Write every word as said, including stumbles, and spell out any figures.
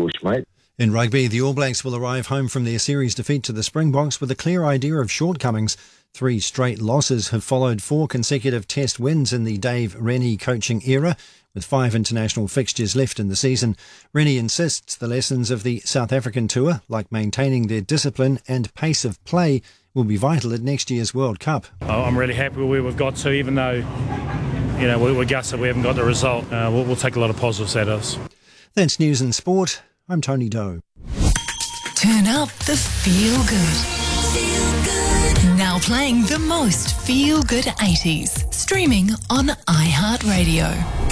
bush, mate. In rugby, the All Blacks will arrive home from their series defeat to the Springboks with a clear idea of shortcomings. Three straight losses have followed four consecutive test wins in the Dave Rennie coaching era, with five international fixtures left in the season. Rennie insists the lessons of the South African tour, like maintaining their discipline and pace of play, will be vital at next year's World Cup. I'm really happy with where we've got to, even though, you know, we're gutted we haven't got the result. Uh, we'll, we'll take a lot of positives out of us. That's News and Sport. I'm Tony Doe. Turn up the feel good. Feel good. Now playing the most feel good eighties. Streaming on iHeartRadio.